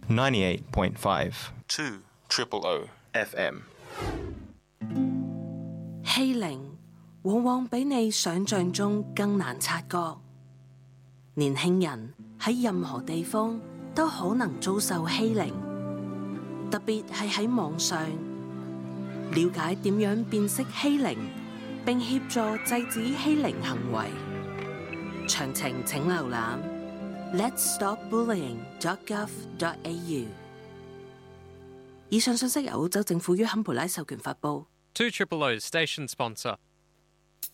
98.5 2 O FM。 欺凌往往比你想象中更難察覺。年輕人喺任何地方都可能遭受欺凌，特別係喺網上。了解點樣辨識欺凌，並協助制止欺凌行為。詳情請瀏覽 letsstopbullying.gov.au。以上信息由澳洲政府於坎培拉授權發布。 2 O's station sponsor.